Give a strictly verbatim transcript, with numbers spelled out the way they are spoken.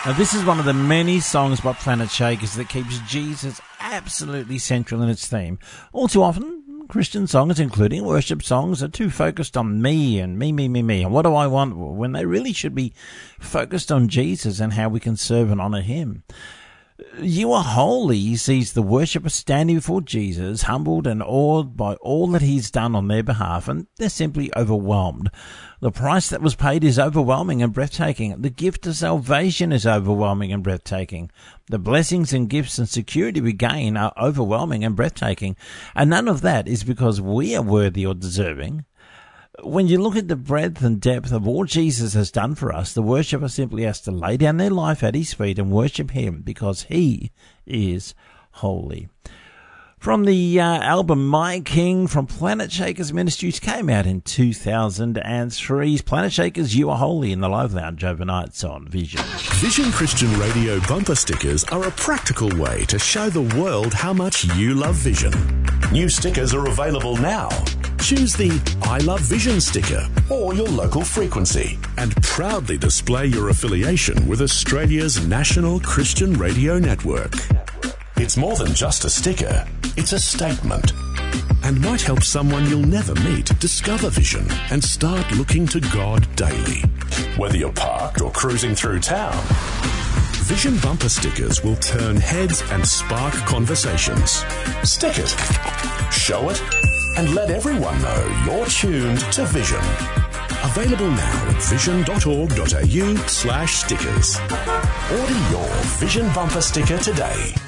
Now, this is one of the many songs by Planet Shakers that keeps Jesus absolutely central in its theme. All too often, Christian songs, including worship songs, are too focused on me and me, me, me, me, and what do I want, when they really should be focused on Jesus and how we can serve and honour him. You Are Holy sees the worshipper standing before Jesus, humbled and awed by all that he's done on their behalf, and they're simply overwhelmed. The price that was paid is overwhelming and breathtaking. The gift of salvation is overwhelming and breathtaking. The blessings and gifts and security we gain are overwhelming and breathtaking. And none of that is because we are worthy or deserving. When you look at the breadth and depth of all Jesus has done for us, the worshipper simply has to lay down their life at his feet and worship him because he is holy. From the uh, album My King from Planet Shakers Ministries, came out in two thousand three. Planet Shakers, You Are Holy in the Live Lounge overnights on Vision. Vision Christian Radio bumper stickers are a practical way to show the world how much you love Vision. New stickers are available now. Choose the I Love Vision sticker or your local frequency and proudly display your affiliation with Australia's national Christian radio network. It's more than just a sticker, it's a statement, and might help someone you'll never meet discover Vision and start looking to God daily. Whether you're parked or cruising through town, Vision bumper stickers will turn heads and spark conversations. Stick it, show it, and let everyone know you're tuned to Vision. Available now at vision.org.au slash stickers. Order your Vision bumper sticker today.